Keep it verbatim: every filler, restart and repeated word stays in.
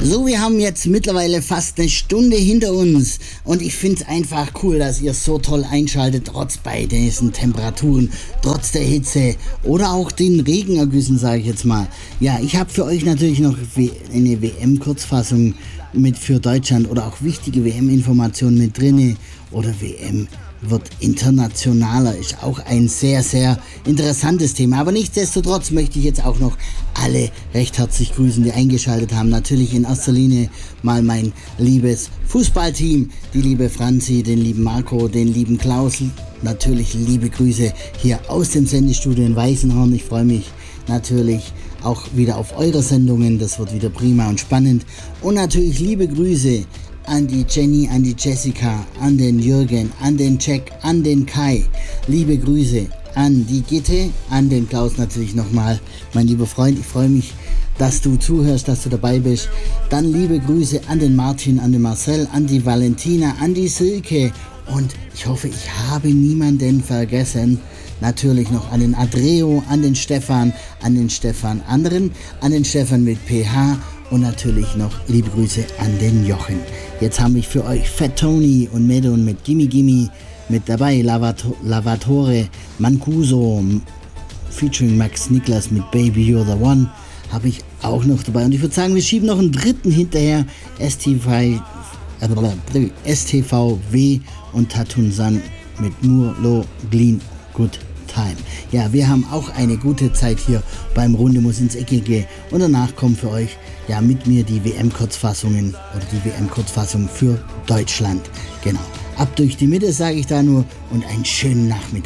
So, wir haben jetzt mittlerweile fast eine Stunde hinter uns und ich finde es einfach cool, dass ihr so toll einschaltet, trotz bei diesen Temperaturen, trotz der Hitze oder auch den Regenergüssen, sage ich jetzt mal. Ja, ich habe für euch natürlich noch eine W M-Kurzfassung mit für Deutschland oder auch wichtige W M-Informationen mit drinne oder W M wird internationaler, ist auch ein sehr, sehr interessantes Thema. Aber nichtsdestotrotz möchte ich jetzt auch noch alle recht herzlich grüßen, die eingeschaltet haben. Natürlich in erster Linie mal mein liebes Fußballteam, die liebe Franzi, den lieben Marco, den lieben Klaus. Natürlich liebe Grüße hier aus dem Sendestudio in Weißenhorn. Ich freue mich natürlich auch wieder auf eure Sendungen. Das wird wieder prima und spannend. Und natürlich liebe Grüße an die Jenny, an die Jessica, an den Jürgen, an den Jack, an den Kai. Liebe Grüße an die Gitte, an den Klaus natürlich nochmal. Mein lieber Freund, ich freue mich, dass du zuhörst, dass du dabei bist. Dann liebe Grüße an den Martin, an den Marcel, an die Valentina, an die Silke. Und ich hoffe, ich habe niemanden vergessen. Natürlich noch an den Adreo, an den Stefan, an den Stefan anderen, an den Stefan mit P H. Und natürlich noch liebe Grüße an den Jochen. Jetzt habe ich für euch Fat Tony und Medon mit Gimme Gimme mit dabei. Lavato- Lavatore, Mancuso, featuring Max Niklas mit Baby You're the One habe ich auch noch dabei. Und ich würde sagen, wir schieben noch einen dritten hinterher. S T V, äh, S T V W und Tatun San mit Murlo Glin Good Time. Ja, wir haben auch eine gute Zeit hier beim Runde muss ins Eckige und danach kommen für euch ja mit mir die W M-Kurzfassungen oder die W M-Kurzfassung für Deutschland. Genau. Ab durch die Mitte sage ich da nur und einen schönen Nachmittag.